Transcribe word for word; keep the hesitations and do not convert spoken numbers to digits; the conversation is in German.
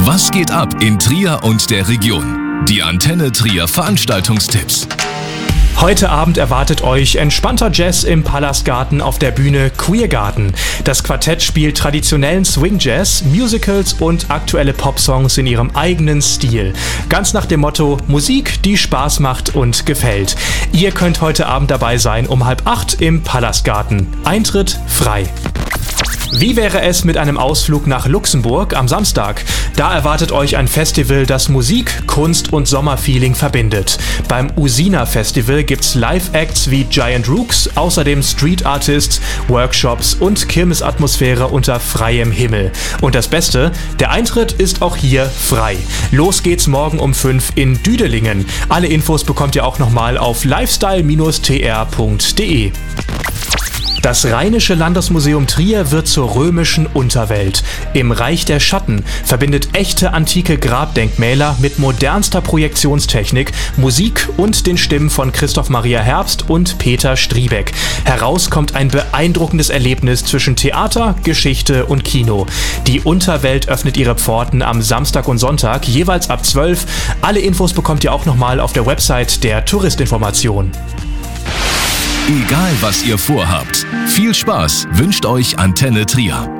Was geht ab in Trier und der Region? Die Antenne Trier Veranstaltungstipps. Heute Abend erwartet euch entspannter Jazz im Palastgarten auf der Bühne Queergarten. Das Quartett spielt traditionellen Swing-Jazz, Musicals und aktuelle Popsongs in ihrem eigenen Stil. Ganz nach dem Motto Musik, die Spaß macht und gefällt. Ihr könnt heute Abend dabei sein um halb acht im Palastgarten. Eintritt frei. Wie wäre es mit einem Ausflug nach Luxemburg am Samstag? Da erwartet euch ein Festival, das Musik, Kunst und Sommerfeeling verbindet. Beim Usina Festival gibt's Live-Acts wie Giant Rooks, außerdem Street Artists, Workshops und Kirmesatmosphäre unter freiem Himmel. Und das Beste, der Eintritt ist auch hier frei. Los geht's morgen um fünf in Düdelingen. Alle Infos bekommt ihr auch nochmal auf lifestyle Bindestrich t r punkt d e. Das Rheinische Landesmuseum Trier wird zur römischen Unterwelt. Im Reich der Schatten verbindet echte antike Grabdenkmäler mit modernster Projektionstechnik, Musik und den Stimmen von Christoph Maria Herbst und Peter Striebeck. Heraus kommt ein beeindruckendes Erlebnis zwischen Theater, Geschichte und Kino. Die Unterwelt öffnet ihre Pforten am Samstag und Sonntag, jeweils ab zwölf. Alle Infos bekommt ihr auch nochmal auf der Website der Touristinformation. Egal was ihr vorhabt, viel Spaß wünscht euch Antenne Trier.